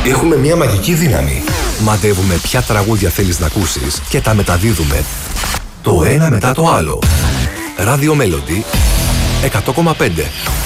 ότι έχουμε μια μαγική δύναμη. Μαντεύουμε ποια τραγούδια θέλεις να ακούσεις και τα μεταδίδουμε το ένα μετά το άλλο. Radio Melody 100,5.